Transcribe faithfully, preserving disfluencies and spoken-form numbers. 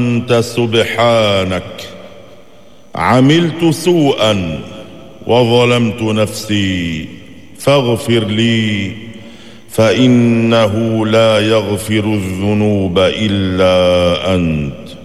أنت سبحانك عملت سوءا وظلمت نفسي فاغفر لي، فإنه لا يغفر الذنوب إلا أنت.